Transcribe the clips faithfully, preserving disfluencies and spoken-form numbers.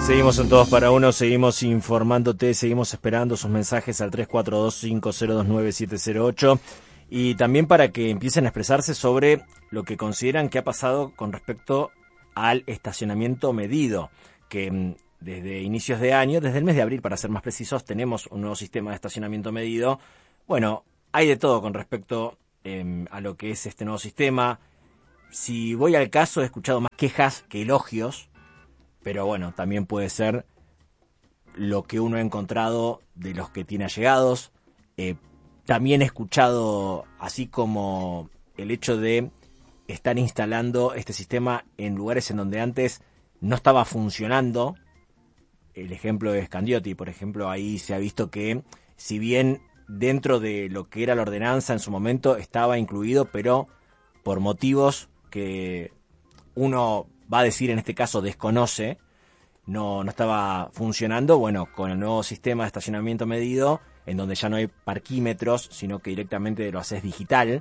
Seguimos en Todos para Uno, seguimos informándote, seguimos esperando sus mensajes al tres cuatro dos cinco cero dos nueve siete cero ocho y también para que empiecen a expresarse sobre lo que consideran que ha pasado con respecto al estacionamiento medido, que desde inicios de año, desde el mes de abril para ser más precisos, tenemos un nuevo sistema de estacionamiento medido. Bueno, hay de todo con respecto eh, a lo que es este nuevo sistema. Si voy al caso, he escuchado más quejas que elogios. Pero bueno, también puede ser lo que uno ha encontrado de los que tiene allegados. Eh, también he escuchado, así como el hecho de estar instalando este sistema en lugares en donde antes no estaba funcionando. El ejemplo es Candioti, por ejemplo, ahí se ha visto que si bien dentro de lo que era la ordenanza en su momento estaba incluido, pero por motivos que uno va a decir en este caso desconoce, no, no estaba funcionando. Bueno, con el nuevo sistema de estacionamiento medido, en donde ya no hay parquímetros, sino que directamente lo haces digital,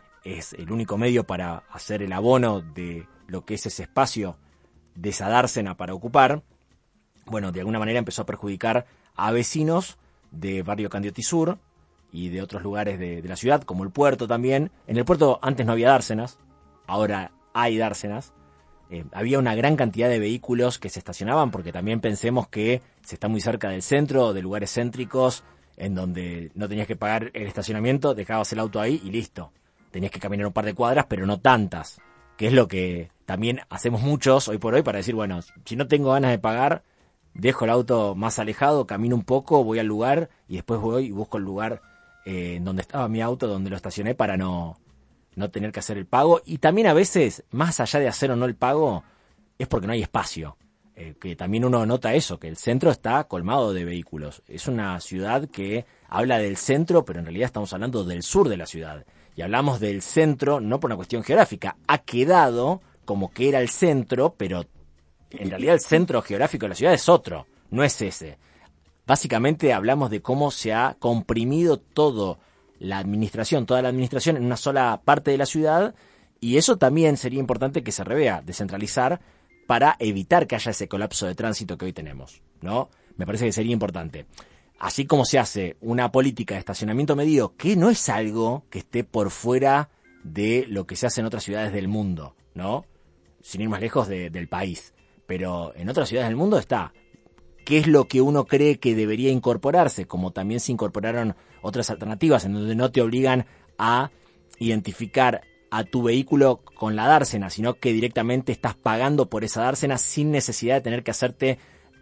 es el único medio para hacer el abono de lo que es ese espacio de esa dársena para ocupar. Bueno, de alguna manera empezó a perjudicar a vecinos de Barrio Candioti Sur y de otros lugares de, de la ciudad, como el puerto también. En el puerto antes no había dársenas, ahora hay dársenas. Eh, había una gran cantidad de vehículos que se estacionaban, porque también pensemos que se está muy cerca del centro, de lugares céntricos, en donde no tenías que pagar el estacionamiento, dejabas el auto ahí y listo. Tenías que caminar un par de cuadras, pero no tantas, que es lo que también hacemos muchos hoy por hoy para decir, bueno, si no tengo ganas de pagar, dejo el auto más alejado, camino un poco, voy al lugar y después voy y busco el lugar eh, donde estaba mi auto, donde lo estacioné, para no... no tener que hacer el pago. Y también a veces, más allá de hacer o no el pago, es porque no hay espacio. Eh, que también uno nota eso, que el centro está colmado de vehículos. Es una ciudad que habla del centro, pero en realidad estamos hablando del sur de la ciudad. Y hablamos del centro no por una cuestión geográfica. Ha quedado como que era el centro, pero en realidad el centro geográfico de la ciudad es otro, no es ese. Básicamente hablamos de cómo se ha comprimido todo la administración, toda la administración en una sola parte de la ciudad, y eso también sería importante que se revea, descentralizar, para evitar que haya ese colapso de tránsito que hoy tenemos, ¿no? Me parece que sería importante. Así como se hace una política de estacionamiento medido, que no es algo que esté por fuera de lo que se hace en otras ciudades del mundo, ¿no? Sin ir más lejos de, del país. Pero en otras ciudades del mundo está. ¿Qué es lo que uno cree que debería incorporarse? Como también se incorporaron otras alternativas en donde no te obligan a identificar a tu vehículo con la dársena, sino que directamente estás pagando por esa dársena sin necesidad de tener que hacerte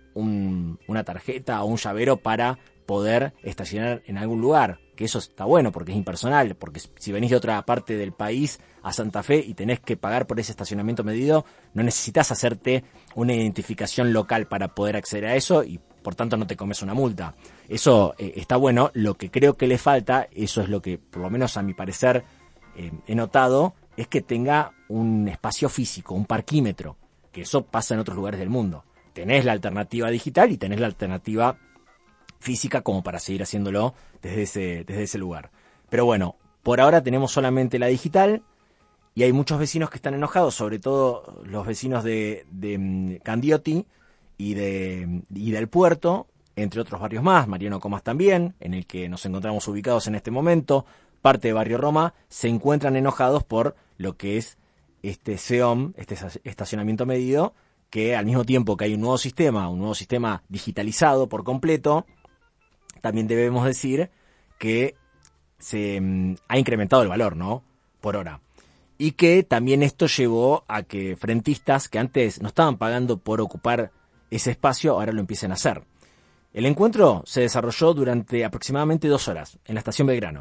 un, una tarjeta o un llavero para poder estacionar en algún lugar. Que eso está bueno porque es impersonal, porque si venís de otra parte del país a Santa Fe y tenés que pagar por ese estacionamiento medido, no necesitas hacerte una identificación local para poder acceder a eso y por tanto no te comes una multa. Eso eh, está bueno. Lo que creo que le falta, eso es lo que por lo menos a mi parecer eh, he notado, es que tenga un espacio físico, un parquímetro, que eso pasa en otros lugares del mundo. Tenés la alternativa digital y tenés la alternativa física como para seguir haciéndolo desde ese, desde ese lugar. Pero bueno, por ahora tenemos solamente la digital y hay muchos vecinos que están enojados, sobre todo los vecinos de, de Candioti y, de, y del puerto, entre otros barrios más, Mariano Comas también, en el que nos encontramos ubicados en este momento, parte de Barrio Roma, se encuentran enojados por lo que es este C E O M, este estacionamiento medido, que al mismo tiempo que hay un nuevo sistema, un nuevo sistema digitalizado por completo, también debemos decir que se um, ha incrementado el valor, ¿no? Por hora. Y que también esto llevó a que frentistas que antes no estaban pagando por ocupar ese espacio, ahora lo empiecen a hacer. El encuentro se desarrolló durante aproximadamente dos horas en la estación Belgrano.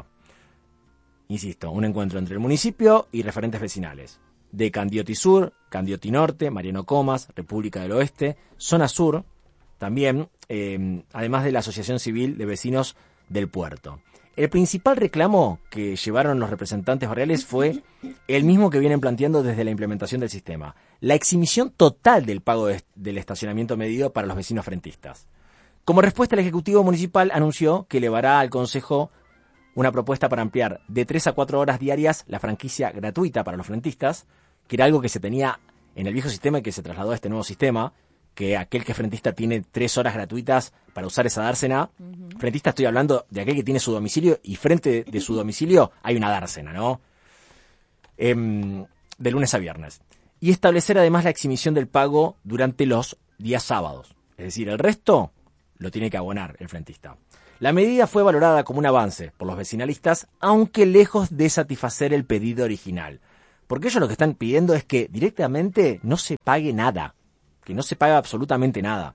Insisto, un encuentro entre el municipio y referentes vecinales. De Candioti Sur, Candioti Norte, Mariano Comas, República del Oeste, Zona Sur, también, eh, además de la Asociación Civil de Vecinos del Puerto. El principal reclamo que llevaron los representantes barriales fue el mismo que vienen planteando desde la implementación del sistema: la exhibición total del pago de, del estacionamiento medido para los vecinos frentistas. Como respuesta, el Ejecutivo Municipal anunció que elevará al Consejo una propuesta para ampliar de tres a cuatro horas diarias la franquicia gratuita para los frentistas, que era algo que se tenía en el viejo sistema y que se trasladó a este nuevo sistema, que aquel que es frentista tiene tres horas gratuitas para usar esa dársena. Uh-huh. Frentista estoy hablando de aquel que tiene su domicilio y frente de su domicilio hay una dársena, ¿no? Eh, de lunes a viernes. Y establecer además la exhibición del pago durante los días sábados. Es decir, el resto lo tiene que abonar el frentista. La medida fue valorada como un avance por los vecinalistas, aunque lejos de satisfacer el pedido original. Porque ellos lo que están pidiendo es que directamente no se pague nada, que no se pague absolutamente nada.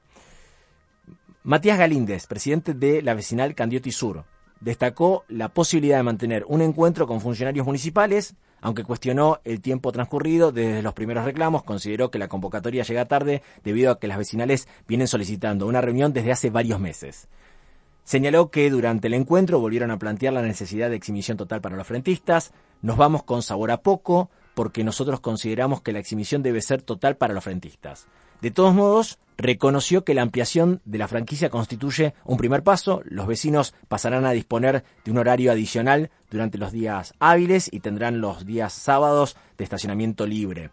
Matías Galíndez, presidente de la vecinal Candioti Sur, destacó la posibilidad de mantener un encuentro con funcionarios municipales, aunque cuestionó el tiempo transcurrido desde los primeros reclamos. Consideró que la convocatoria llega tarde debido a que las vecinales vienen solicitando una reunión desde hace varios meses. Señaló que durante el encuentro volvieron a plantear la necesidad de exhibición total para los frentistas. Nos vamos con sabor a poco porque nosotros consideramos que la exhibición debe ser total para los frentistas. De todos modos, reconoció que la ampliación de la franquicia constituye un primer paso. Los vecinos pasarán a disponer de un horario adicional durante los días hábiles y tendrán los días sábados de estacionamiento libre.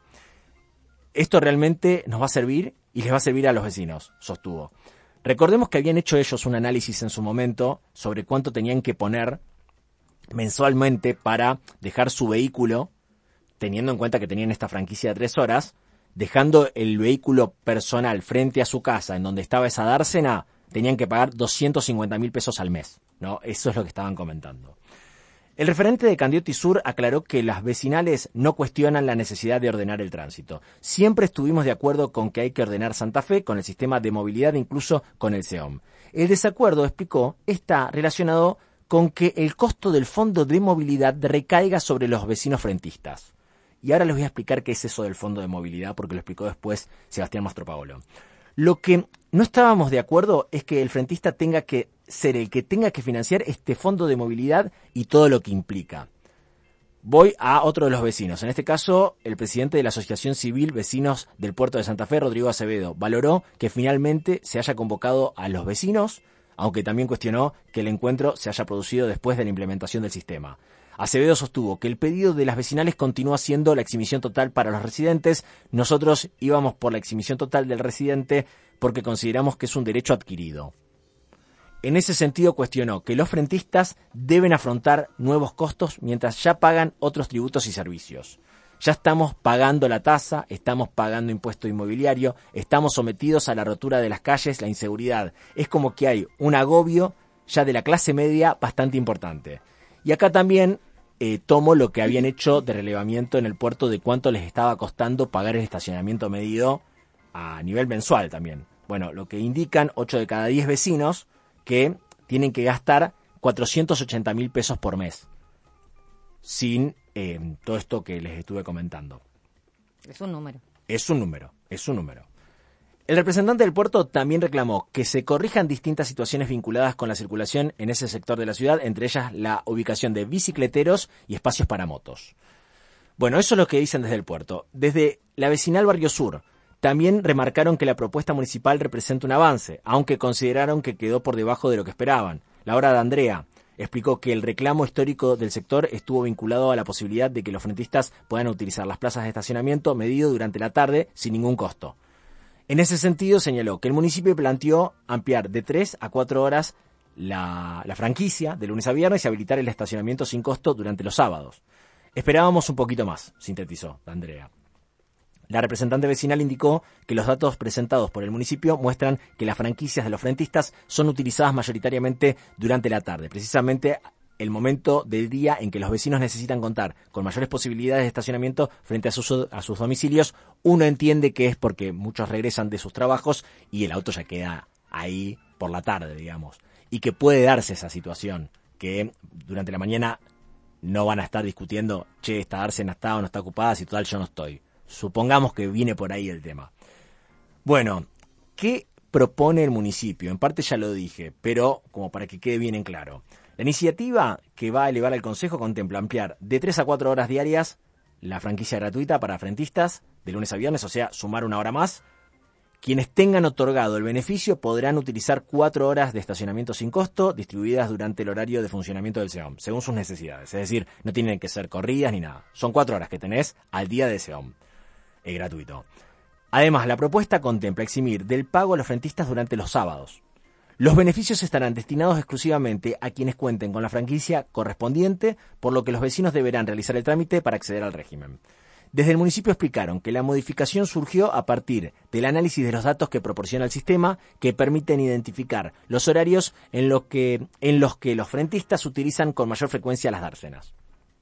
Esto realmente nos va a servir y les va a servir a los vecinos, sostuvo. Recordemos que habían hecho ellos un análisis en su momento sobre cuánto tenían que poner mensualmente para dejar su vehículo, teniendo en cuenta que tenían esta franquicia de tres horas, dejando el vehículo personal frente a su casa, en donde estaba esa dársena, tenían que pagar doscientos cincuenta mil pesos al mes, ¿no? Eso es lo que estaban comentando. El referente de Candioti Sur aclaró que las vecinales no cuestionan la necesidad de ordenar el tránsito. Siempre estuvimos de acuerdo con que hay que ordenar Santa Fe con el sistema de movilidad, incluso con el SEOM. El desacuerdo, explicó, está relacionado con que el costo del fondo de movilidad recaiga sobre los vecinos frentistas. Y ahora les voy a explicar qué es eso del fondo de movilidad, porque lo explicó después Sebastián Mastropaolo. Lo que no estábamos de acuerdo es que el frentista tenga que ser el que tenga que financiar este fondo de movilidad y todo lo que implica. Voy a otro de los vecinos. En este caso, el presidente de la Asociación Civil Vecinos del Puerto de Santa Fe, Rodrigo Acevedo, valoró que finalmente se haya convocado a los vecinos, aunque también cuestionó que el encuentro se haya producido después de la implementación del sistema. Acevedo sostuvo que el pedido de las vecinales continúa siendo la exhibición total para los residentes. Nosotros íbamos por la exhibición total del residente porque consideramos que es un derecho adquirido. En ese sentido cuestionó que los frentistas deben afrontar nuevos costos mientras ya pagan otros tributos y servicios. Ya estamos pagando la tasa, estamos pagando impuesto inmobiliario, estamos sometidos a la rotura de las calles, la inseguridad. Es como que hay un agobio ya de la clase media bastante importante. Y acá también eh, tomo lo que habían hecho de relevamiento en el puerto de cuánto les estaba costando pagar el estacionamiento medido a nivel mensual también. Bueno, lo que indican ocho de cada diez vecinos que tienen que gastar cuatrocientos ochenta mil pesos por mes, sin eh, todo esto que les estuve comentando. Es un número. Es un número, es un número. El representante del puerto también reclamó que se corrijan distintas situaciones vinculadas con la circulación en ese sector de la ciudad, entre ellas la ubicación de bicicleteros y espacios para motos. Bueno, eso es lo que dicen desde el puerto. Desde la vecinal Barrio Sur también remarcaron que la propuesta municipal representa un avance, aunque consideraron que quedó por debajo de lo que esperaban. Laura D'Andrea explicó que el reclamo histórico del sector estuvo vinculado a la posibilidad de que los frentistas puedan utilizar las plazas de estacionamiento medido durante la tarde sin ningún costo. En ese sentido señaló que el municipio planteó ampliar de tres a cuatro horas la, la franquicia de lunes a viernes y habilitar el estacionamiento sin costo durante los sábados. Esperábamos un poquito más, sintetizó D'Andrea. La representante vecinal indicó que los datos presentados por el municipio muestran que las franquicias de los frentistas son utilizadas mayoritariamente durante la tarde, precisamente el momento del día en que los vecinos necesitan contar con mayores posibilidades de estacionamiento frente a sus, a sus domicilios. Uno entiende que es porque muchos regresan de sus trabajos y el auto ya queda ahí por la tarde, digamos, y que puede darse esa situación, que durante la mañana no van a estar discutiendo, che, esta dársena está o no está ocupada, si total yo no estoy. Supongamos que viene por ahí el tema. Bueno, ¿qué propone el municipio? En parte ya lo dije, pero como para que quede bien en claro. La iniciativa que va a elevar al Consejo contempla ampliar de tres a cuatro horas diarias la franquicia gratuita para frentistas de lunes a viernes, o sea, sumar una hora más. Quienes tengan otorgado el beneficio podrán utilizar cuatro horas de estacionamiento sin costo distribuidas durante el horario de funcionamiento del SEOM, según sus necesidades. Es decir, no tienen que ser corridas ni nada. Son cuatro horas que tenés al día de SEOM. Es gratuito. Además, la propuesta contempla eximir del pago a los frentistas durante los sábados. Los beneficios estarán destinados exclusivamente a quienes cuenten con la franquicia correspondiente, por lo que los vecinos deberán realizar el trámite para acceder al régimen. Desde el municipio explicaron que la modificación surgió a partir del análisis de los datos que proporciona el sistema, que permiten identificar los horarios en los que, en los, que los frentistas utilizan con mayor frecuencia las dársenas.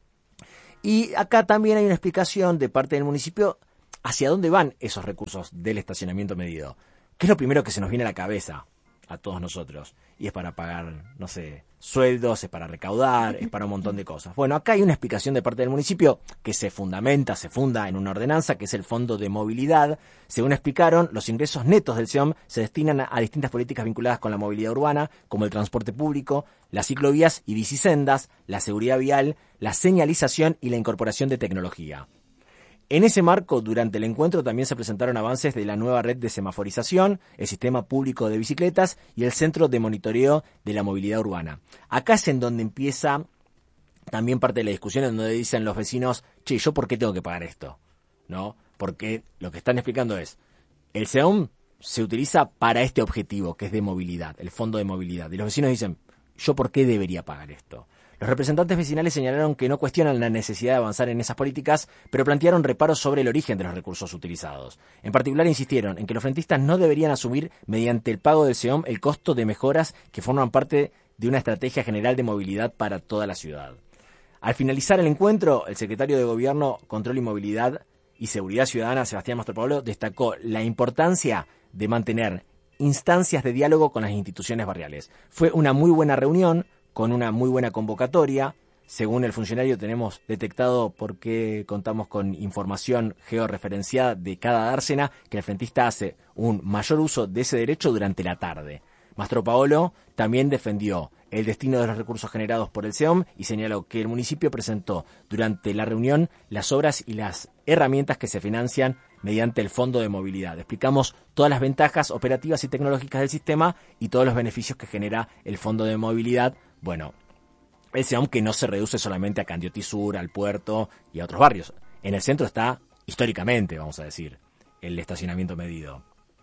Y acá también hay una explicación de parte del municipio hacia dónde van esos recursos del estacionamiento medido. ¿Qué es lo primero que se nos viene a la cabeza a todos nosotros? Y es para pagar, no sé, sueldos, es para recaudar, es para un montón de cosas. Bueno, acá hay una explicación de parte del municipio que se fundamenta, se funda en una ordenanza, que es el Fondo de Movilidad. Según explicaron, los ingresos netos del C E O M se destinan a distintas políticas vinculadas con la movilidad urbana, como el transporte público, las ciclovías y bicisendas, la seguridad vial, la señalización y la incorporación de tecnología. En ese marco, durante el encuentro también se presentaron avances de la nueva red de semaforización, el sistema público de bicicletas y el centro de monitoreo de la movilidad urbana. Acá es en donde empieza también parte de la discusión, en donde dicen los vecinos, che, ¿yo por qué tengo que pagar esto? ¿No? Porque lo que están explicando es, el C E O M se utiliza para este objetivo, que es de movilidad, el fondo de movilidad. Y los vecinos dicen, ¿yo por qué debería pagar esto? Los representantes vecinales señalaron que no cuestionan la necesidad de avanzar en esas políticas, pero plantearon reparos sobre el origen de los recursos utilizados. En particular insistieron en que los frentistas no deberían asumir mediante el pago del C E O M el costo de mejoras que forman parte de una estrategia general de movilidad para toda la ciudad. Al finalizar el encuentro, el secretario de Gobierno, Control y Movilidad y Seguridad Ciudadana, Sebastián Mastropaolo, destacó la importancia de mantener instancias de diálogo con las instituciones barriales. Fue una muy buena reunión, con una muy buena convocatoria. Según el funcionario, tenemos detectado, porque contamos con información georreferenciada de cada dársena, que el frentista hace un mayor uso de ese derecho durante la tarde. Mastropaolo también defendió el destino de los recursos generados por el C E O M y señaló que el municipio presentó durante la reunión las obras y las herramientas que se financian mediante el Fondo de Movilidad. Explicamos todas las ventajas operativas y tecnológicas del sistema y todos los beneficios que genera el Fondo de Movilidad. Bueno, el C E O M que no se reduce solamente a Candioti Sur, al puerto y a otros barrios. En el centro está, históricamente, vamos a decir, el estacionamiento medido.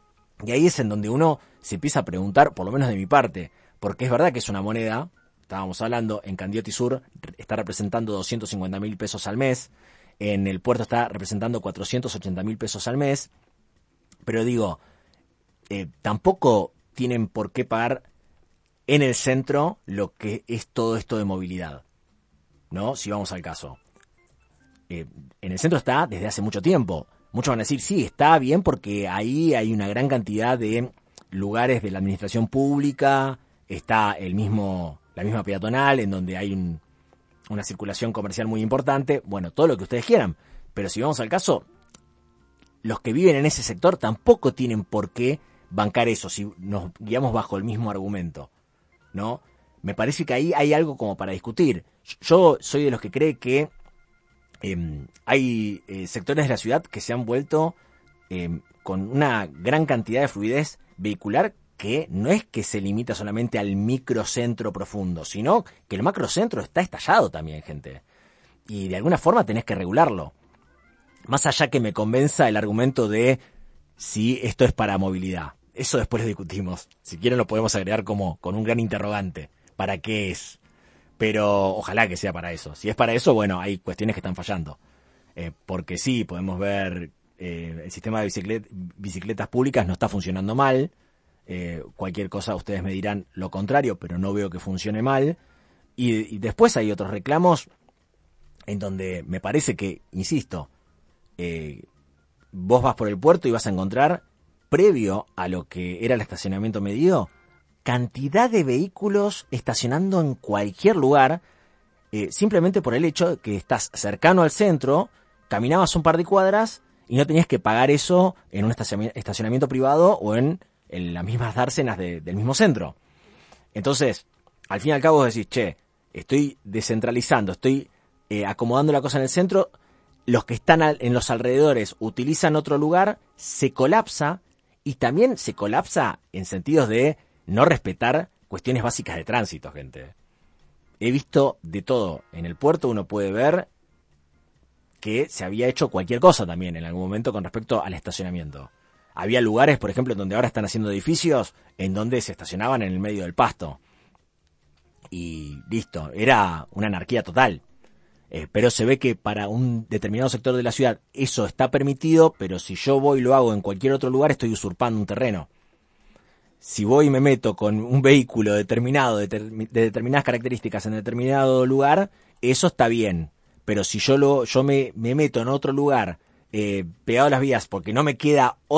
Y ahí es en donde uno se empieza a preguntar, por lo menos de mi parte, porque es verdad que es una moneda, estábamos hablando, en Candioti Sur está representando doscientos cincuenta mil pesos al mes, en el puerto está representando cuatrocientos ochenta mil pesos al mes, pero digo, eh, tampoco tienen por qué pagar en el centro lo que es todo esto de movilidad, ¿no? Si vamos al caso. Eh, en el centro está desde hace mucho tiempo. Muchos van a decir, sí, está bien porque ahí hay una gran cantidad de lugares de la administración pública, está el mismo, la misma peatonal en donde hay un, una circulación comercial muy importante, bueno, todo lo que ustedes quieran. Pero si vamos al caso, los que viven en ese sector tampoco tienen por qué bancar eso, si nos guiamos bajo el mismo argumento, ¿no? Me parece que ahí hay algo como para discutir. Yo soy de los que cree que eh, hay eh, sectores de la ciudad que se han vuelto eh, con una gran cantidad de fluidez vehicular que no es que se limita solamente al microcentro profundo, sino que el macrocentro está estallado también, gente. Y de alguna forma tenés que regularlo. Más allá que me convenza el argumento de si esto es para movilidad. Eso después lo discutimos. Si quieren lo podemos agregar como con un gran interrogante. ¿Para qué es? Pero ojalá que sea para eso. Si es para eso, bueno, hay cuestiones que están fallando. Eh, porque sí, podemos ver eh, el sistema de biciclet- bicicletas públicas no está funcionando mal. Eh, cualquier cosa ustedes me dirán lo contrario, pero no veo que funcione mal. Y, y después hay otros reclamos en donde me parece que, insisto, eh, vos vas por el puerto y vas a encontrar, previo a lo que era el estacionamiento medido, cantidad de vehículos estacionando en cualquier lugar, eh, simplemente por el hecho de que estás cercano al centro, caminabas un par de cuadras y no tenías que pagar eso en un estacionamiento privado o en, en las mismas dársenas de, del mismo centro. Entonces, al fin y al cabo vos decís, che, estoy descentralizando, estoy eh, acomodando la cosa en el centro, los que están al, en los alrededores utilizan otro lugar, se colapsa, y también se colapsa en sentidos de no respetar cuestiones básicas de tránsito, gente. He visto de todo. En el puerto uno puede ver que se había hecho cualquier cosa también en algún momento con respecto al estacionamiento. Había lugares, por ejemplo, donde ahora están haciendo edificios, en donde se estacionaban en el medio del pasto. Y listo, era una anarquía total. Eh, pero se ve que para un determinado sector de la ciudad eso está permitido, pero si yo voy y lo hago en cualquier otro lugar, estoy usurpando un terreno. Si voy y me meto con un vehículo determinado, de, ter- de determinadas características en determinado lugar, eso está bien. Pero si yo lo yo me, me meto en otro lugar, eh, pegado a las vías, porque no me queda